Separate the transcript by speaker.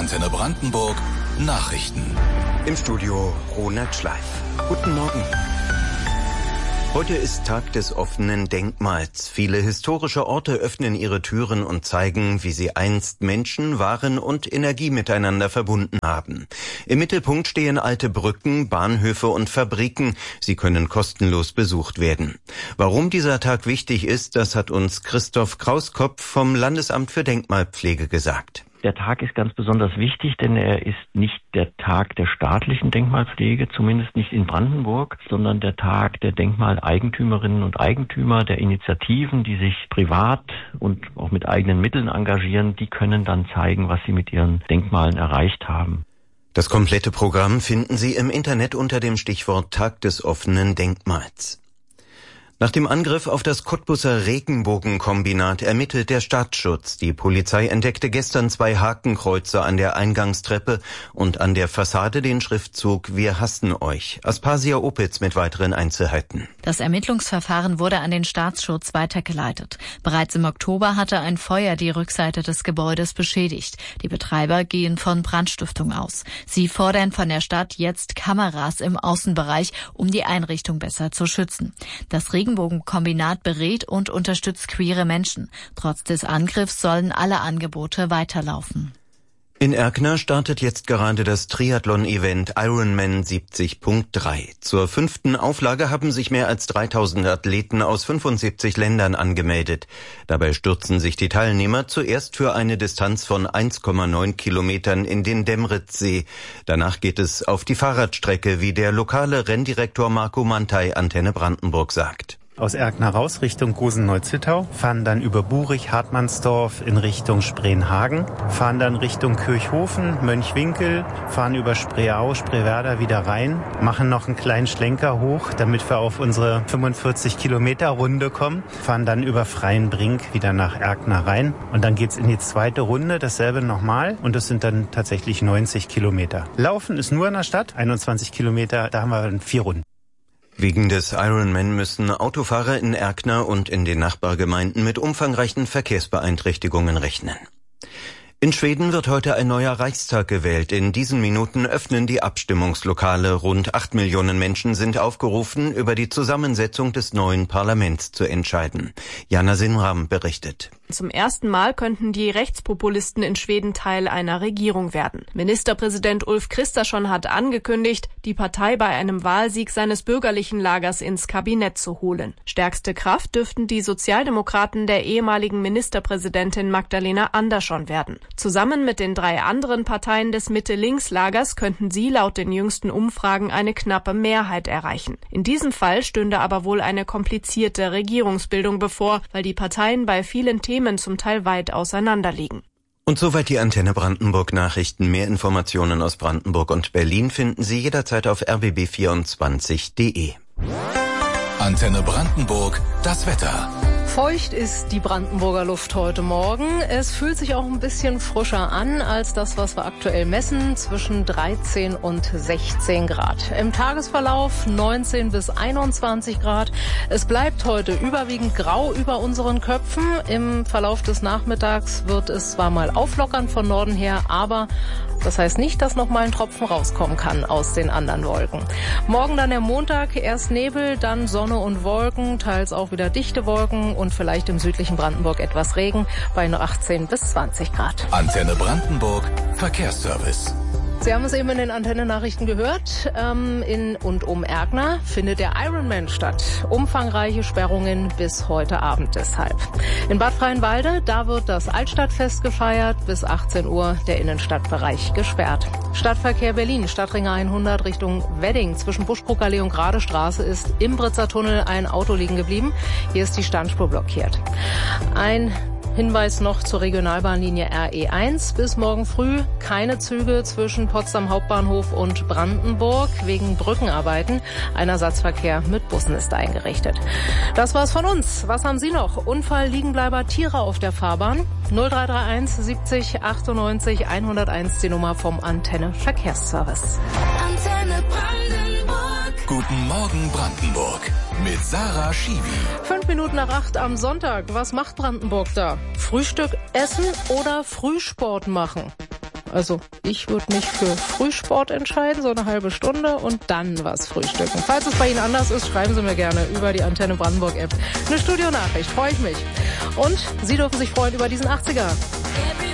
Speaker 1: Antenne Brandenburg Nachrichten.
Speaker 2: Im Studio Ronald Schleif. Guten Morgen. Heute ist Tag des offenen Denkmals. Viele historische Orte öffnen ihre Türen und zeigen, wie sie einst Menschen, Waren und Energie miteinander verbunden haben. Im Mittelpunkt stehen alte Brücken, Bahnhöfe und Fabriken. Sie können kostenlos besucht werden. Warum dieser Tag wichtig ist, das hat uns Christoph Krauskopf vom Landesamt für Denkmalpflege gesagt.
Speaker 3: Der Tag ist ganz besonders wichtig, denn er ist nicht der Tag der staatlichen Denkmalpflege, zumindest nicht in Brandenburg, sondern der Tag der Denkmaleigentümerinnen und Eigentümer, der Initiativen, die sich privat und auch mit eigenen Mitteln engagieren. Die können dann zeigen, was sie mit ihren Denkmalen erreicht haben.
Speaker 2: Das komplette Programm finden Sie im Internet unter dem Stichwort Tag des offenen Denkmals. Nach dem Angriff auf das Cottbuser Regenbogenkombinat ermittelt der Staatsschutz. Die Polizei entdeckte gestern 2 Hakenkreuze an der Eingangstreppe und an der Fassade den Schriftzug „Wir hassen euch". Aspasia Opitz mit weiteren Einzelheiten.
Speaker 4: Das Ermittlungsverfahren wurde an den Staatsschutz weitergeleitet. Bereits im Oktober hatte ein Feuer die Rückseite des Gebäudes beschädigt. Die Betreiber gehen von Brandstiftung aus. Sie fordern von der Stadt jetzt Kameras im Außenbereich, um die Einrichtung besser zu schützen. Das Regenbogenkombinat berät und unterstützt queere Menschen. Trotz des Angriffs sollen alle Angebote weiterlaufen.
Speaker 2: In Erkner startet jetzt gerade das Triathlon-Event Ironman 70.3. Zur 5. Auflage haben sich mehr als 3000 Athleten aus 75 Ländern angemeldet. Dabei stürzen sich die Teilnehmer zuerst für eine Distanz von 1,9 Kilometern in den Demritzsee. Danach geht es auf die Fahrradstrecke, wie der lokale Renndirektor Marco Mantei Antenne Brandenburg sagt.
Speaker 5: Aus Erkner raus Richtung Gosen-Neuzittau, fahren dann über Burich, Hartmannsdorf in Richtung Spreenhagen, fahren dann Richtung Kirchhofen, Mönchwinkel, fahren über Spreeau, Spreewerder wieder rein, machen noch einen kleinen Schlenker hoch, damit wir auf unsere 45 Kilometer Runde kommen, fahren dann über Freienbrink wieder nach Erkner rein und dann geht's in die zweite Runde, dasselbe nochmal und das sind dann tatsächlich 90 Kilometer. Laufen ist nur in der Stadt, 21 Kilometer, da haben wir dann 4 Runden.
Speaker 2: Wegen des Ironman müssen Autofahrer in Erkner und in den Nachbargemeinden mit umfangreichen Verkehrsbeeinträchtigungen rechnen. In Schweden wird heute ein neuer Reichstag gewählt. In diesen Minuten öffnen die Abstimmungslokale. Rund 8 Millionen Menschen sind aufgerufen, über die Zusammensetzung des neuen Parlaments zu entscheiden. Jana Sinram berichtet.
Speaker 6: Zum ersten Mal könnten die Rechtspopulisten in Schweden Teil einer Regierung werden. Ministerpräsident Ulf Kristersson hat angekündigt, die Partei bei einem Wahlsieg seines bürgerlichen Lagers ins Kabinett zu holen. Stärkste Kraft dürften die Sozialdemokraten der ehemaligen Ministerpräsidentin Magdalena Andersson werden. Zusammen mit den 3 anderen Parteien des Mitte-Links-Lagers könnten sie laut den jüngsten Umfragen eine knappe Mehrheit erreichen. In diesem Fall stünde aber wohl eine komplizierte Regierungsbildung bevor, weil die Parteien bei vielen Themen zum Teil weit auseinander liegen.
Speaker 2: Und soweit die Antenne Brandenburg Nachrichten. Mehr Informationen aus Brandenburg und Berlin finden Sie jederzeit auf rbb24.de.
Speaker 1: Antenne Brandenburg, das Wetter.
Speaker 7: Feucht ist die Brandenburger Luft heute Morgen. Es fühlt sich auch ein bisschen frischer an als das, was wir aktuell messen, zwischen 13 und 16 Grad. Im Tagesverlauf 19 bis 21 Grad. Es bleibt heute überwiegend grau über unseren Köpfen. Im Verlauf des Nachmittags wird es zwar mal auflockern von Norden her, aber das heißt nicht, dass noch mal ein Tropfen rauskommen kann aus den anderen Wolken. Morgen dann der Montag, erst Nebel, dann Sonne und Wolken, teils auch wieder dichte Wolken und vielleicht im südlichen Brandenburg etwas Regen bei nur 18 bis 20 Grad.
Speaker 1: Antenne Brandenburg Verkehrsservice.
Speaker 7: Sie haben es eben in den Antenne-Nachrichten gehört. In und um Erkner findet der Ironman statt. Umfangreiche Sperrungen bis heute Abend deshalb. In Bad Freienwalde, da wird das Altstadtfest gefeiert. Bis 18 Uhr der Innenstadtbereich gesperrt. Stadtverkehr Berlin, Stadtring 100 Richtung Wedding. Zwischen Buschbrucker Allee und Grade Straße ist im Britzer Tunnel ein Auto liegen geblieben. Hier ist die Standspur blockiert. Ein Hinweis noch zur Regionalbahnlinie RE1. Bis morgen früh keine Züge zwischen Potsdam Hauptbahnhof und Brandenburg wegen Brückenarbeiten. Ein Ersatzverkehr mit Bussen ist eingerichtet. Das war's von uns. Was haben Sie noch? Unfall, Liegenbleiber, Tiere auf der Fahrbahn? 0331 70 98 101 die Nummer vom Antenne Verkehrsservice.
Speaker 1: Antenne Brandenburg. Guten Morgen Brandenburg. Mit Sarah Schiwi.
Speaker 7: 5 Minuten nach 8 am Sonntag. Was macht Brandenburg da? Frühstück essen oder Frühsport machen? Also ich würde mich für Frühsport entscheiden, so eine halbe Stunde und dann was frühstücken. Falls es bei Ihnen anders ist, schreiben Sie mir gerne über die Antenne Brandenburg App eine Studionachricht. Freue ich mich. Und Sie dürfen sich freuen über diesen 80er.